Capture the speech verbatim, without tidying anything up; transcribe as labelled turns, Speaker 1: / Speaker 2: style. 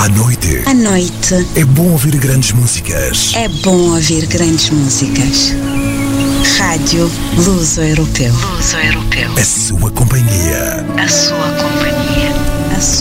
Speaker 1: À noite.
Speaker 2: À noite.
Speaker 1: É bom ouvir grandes músicas.
Speaker 2: É bom ouvir grandes músicas. Rádio Luso Europeu.
Speaker 3: Luso Europeu.
Speaker 1: A sua companhia.
Speaker 3: A sua companhia.